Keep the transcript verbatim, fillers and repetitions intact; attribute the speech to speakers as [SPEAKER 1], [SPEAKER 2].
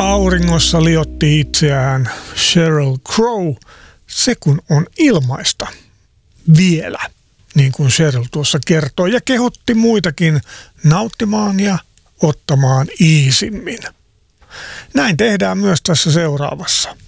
[SPEAKER 1] auringossa liotti itseään Sheryl Crow, se kun on ilmaista vielä, niin kuin Sheryl tuossa kertoi, ja kehotti muitakin nauttimaan ja ottamaan iisimmin. Näin tehdään myös tässä seuraavassa.